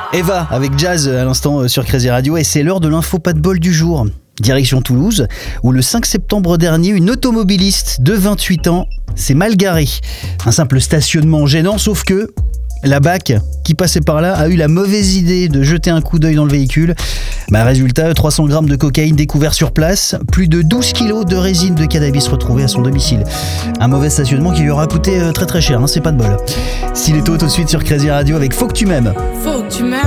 Eva avec Jazz à l'instant sur Crazy Radio et c'est l'heure de l'info pas de bol du jour. Direction Toulouse où le 5 septembre dernier une automobiliste de 28 ans s'est mal garée. Un simple stationnement gênant sauf que la BAC qui passait par là a eu la mauvaise idée de jeter un coup d'œil dans le véhicule. Résultat, 300 grammes de cocaïne découvert sur place, plus de 12 kilos de résine de cannabis retrouvée à son domicile. Un mauvais stationnement qui lui aura coûté très très cher, c'est pas de bol. S'il est tôt, tout de suite sur Crazy Radio avec Faut que tu m'aimes. Faut que tu m'aimes.